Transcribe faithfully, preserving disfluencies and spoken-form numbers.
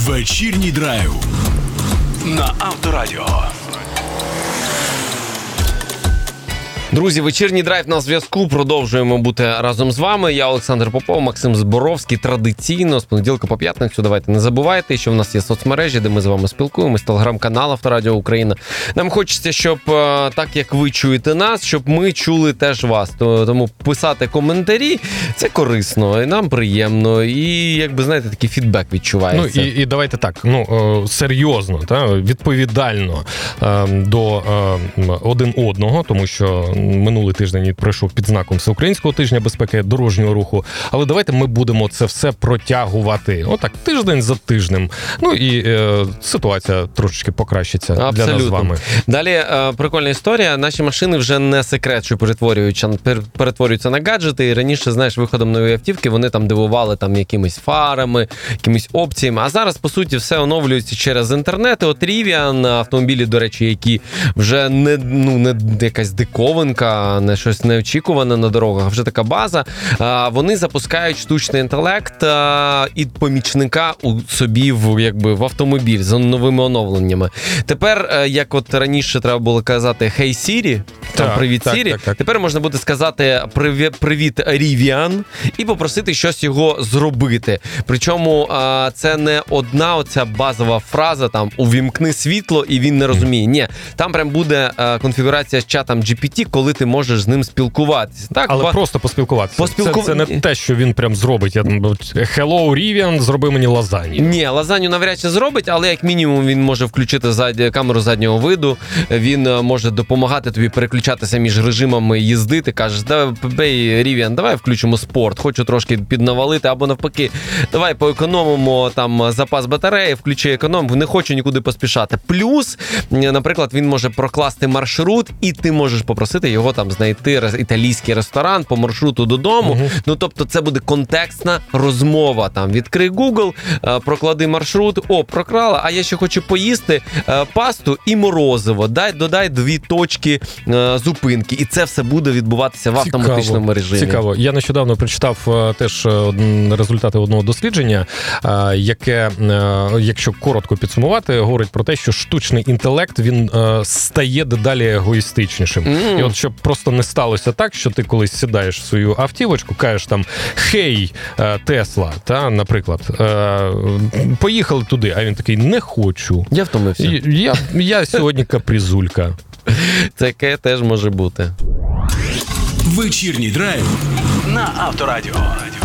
Вечірній драйв на Авторадіо. Друзі, вечірній драйв на зв'язку. Продовжуємо бути разом з вами. Я Олександр Попов, Максим Зборовський. Традиційно з понеділка по п'ятницю. Давайте не забувайте, що в нас є соцмережі, де ми з вами спілкуємось. Телеграм-канал Авторадіо Україна. Нам хочеться, щоб так, як ви чуєте нас, щоб ми чули теж вас. Тому писати коментарі – це корисно, і нам приємно. І, якби, знаєте, такий фідбек відчувається. Ну, і, і давайте так, ну, серйозно, та, відповідально до один одного, тому що минулий тиждень пройшов під знаком Всеукраїнського тижня безпеки дорожнього руху. Але давайте ми будемо це все протягувати. Отак, тиждень за тижнем. Ну і е, ситуація трошечки покращиться. Абсолютно. Для нас з вами. Далі е, прикольна історія. Наші машини вже не секрет, що перетворюються, перетворюються на гаджети. І раніше, знаєш, виходом нової автівки вони там дивували там якимись фарами, якимись опціями. А зараз, по суті, все оновлюється через інтернет. І от Rivian, автомобілі, до речі, які вже не, ну, не якась диковинка, не щось неочікуване на дорогах, а вже така база. Вони запускають штучний інтелект і помічника у собі в, якби, в автомобіль з новими оновленнями. Тепер, як от раніше треба було казати «Hey Siri», там так, «Привіт, так, Siri», так, так. тепер можна буде сказати «Привіт, Rivian» і попросити щось його зробити. Причому це не одна оця базова фраза, там «Увімкни світло» і він не розуміє. Ні, там прям буде конфігурація з чатом джі пі ті, коли ти можеш з ним спілкуватися. Так, але ба... просто поспілкуватися. Поспілку... Це, це не те, що він прям зробить. Я там, hello, Rivian, зроби мені лазанью. Ні, лазанью навряд чи зробить, але як мінімум він може включити зад... камеру заднього виду, він може допомагати тобі переключатися між режимами їзди. Ти кажеш, давай, Rivian, давай включимо спорт, хочу трошки піднавалити, або навпаки, давай поекономимо там запас батареї, включи економ, не хочу нікуди поспішати. Плюс, наприклад, він може прокласти маршрут, і ти можеш попросити його там знайти італійський ресторан по маршруту додому. Uh-huh. Ну, тобто це буде контекстна розмова. Там відкрий Google, проклади маршрут, о, прокрала, а я ще хочу поїсти пасту і морозиво. Дай, додай дві точки зупинки. І це все буде відбуватися в автоматичному Цікаво. режимі. Цікаво. Я нещодавно прочитав теж результати одного дослідження, яке, якщо коротко підсумувати, говорить про те, що штучний інтелект, він стає дедалі егоїстичнішим. Mm. І от щоб просто не сталося так, що ти колись сідаєш в свою автівочку, кажеш там «Хей, Тесла», та, наприклад, поїхали туди, а він такий «Не хочу». Я втомився. Я, я сьогодні капризулька. Таке теж може бути. Вечірній драйв на Авторадіо.